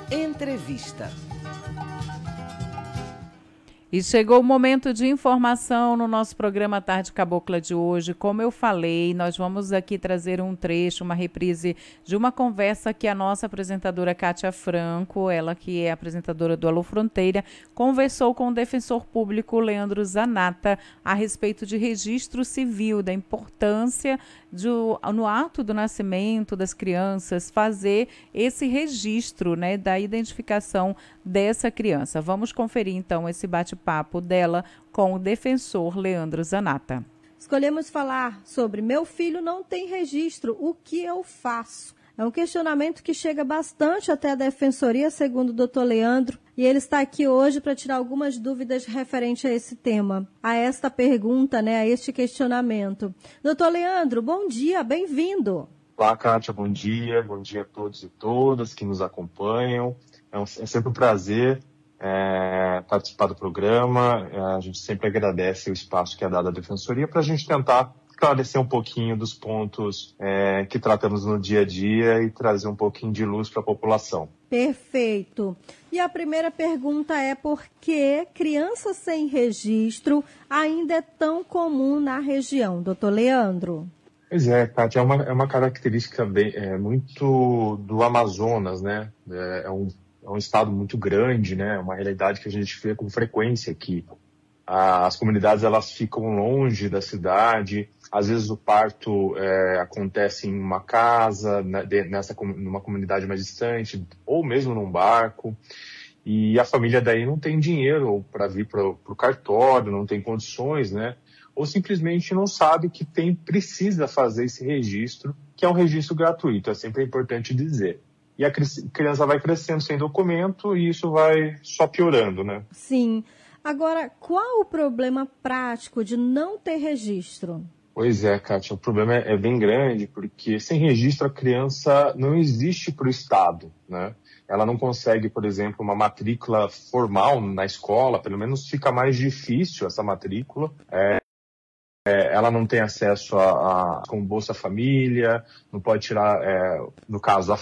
Entrevista. E chegou o momento de informação no nosso programa Tarde Cabocla de hoje. Como eu falei, nós vamos aqui trazer um trecho, uma reprise de uma conversa que a nossa apresentadora Kátia Franco, ela que é apresentadora do Alô Fronteira, conversou com o defensor público Leandro Zanata a respeito de registro civil, da importância no ato do nascimento das crianças, fazer esse registro, né, da identificação dessa criança. Vamos conferir então esse bate-papo dela com o defensor Leandro Zanata. Escolhemos falar sobre meu filho não tem registro, o que eu faço? É um questionamento que chega bastante até a defensoria, segundo o doutor Leandro, e ele está aqui hoje para tirar algumas dúvidas referente a esse tema, a esta pergunta, né, a este questionamento. Doutor Leandro, bom dia, bem-vindo. Olá, Kátia, bom dia a todos e todas que nos acompanham. É sempre um prazer participar do programa. A gente sempre agradece o espaço que é dado à Defensoria para a gente tentar esclarecer um pouquinho dos pontos que tratamos no dia a dia e trazer um pouquinho de luz para a população. Perfeito. E a primeira pergunta é por que criança sem registro ainda é tão comum na região, doutor Leandro? Pois é, Kátia, é uma característica muito do Amazonas, né? É um estado muito grande, né? Uma realidade que a gente vê com frequência aqui. As comunidades, elas ficam longe da cidade, às vezes o parto acontece em uma casa, numa comunidade mais distante, ou mesmo num barco, e a família daí não tem dinheiro para vir para o cartório, não tem condições, né? Ou simplesmente não sabe que precisa fazer esse registro, que é um registro gratuito, é sempre importante dizer. E a criança vai crescendo sem documento e isso vai só piorando, né? Sim. Agora, qual o problema prático de não ter registro? Pois é, Kátia, o problema é bem grande, porque sem registro a criança não existe para o Estado, né? Ela não consegue, por exemplo, uma matrícula formal na escola, pelo menos fica mais difícil essa matrícula. Ela não tem acesso com Bolsa Família, não pode tirar, no caso,